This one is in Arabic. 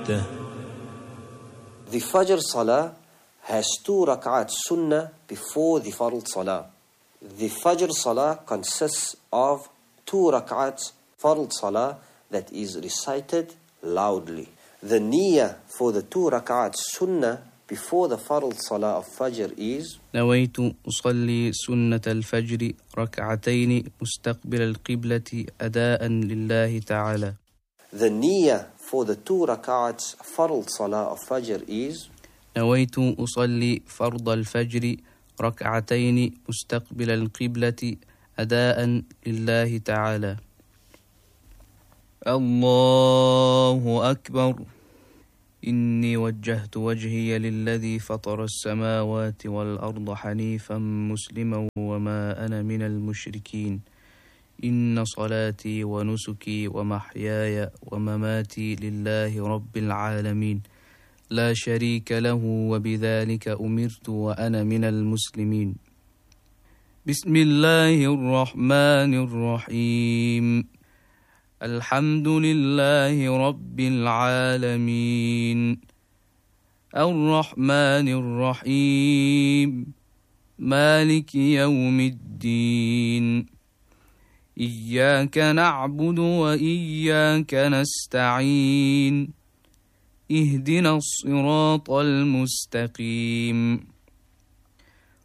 The Fajr Salah has 2 rak'at sunnah before the Fard Salah. The Fajr Salah consists of 2 rak'at Fard Salah that is recited loudly. The niyyah for the 2 rak'at sunnah before the Fard Salah of Fajr is نويت أصلي سنة الفجر ركعتين مستقبل القبلة أداء لله تعالى. The niyyah for the 2 rak'at Fard Salah of Fajr is نويت أصلي فرض الفجر ركعتين مستقبل القبلة أداء لله تعالى. الله أكبر. إني وجهت وجهي للذي فطر السماوات والأرض حنيفا مسلما وما أنا من المشركين. إن صلاتي ونسكي ومحياي ومماتي لله رب العالمين لا شريك له وبذلك أمرت وأنا من المسلمين. بسم الله الرحمن الرحيم. الحمد لله رب العالمين الرحمن الرحيم مالك يوم الدين إياك نعبد وإياك نستعين اهدنا الصراط المستقيم